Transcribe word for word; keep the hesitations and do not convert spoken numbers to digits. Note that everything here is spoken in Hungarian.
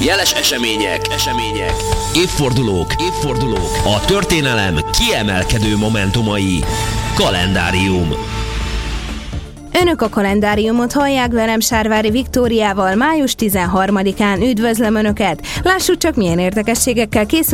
Jeles események, események, évfordulók, évfordulók, a történelem kiemelkedő momentumai. Kalendárium. Önök a kalendáriumot hallják, velem Sárvári Viktóriával május tizenharmadikán. Üdvözlöm Önöket! Lássuk csak, milyen érdekességekkel készül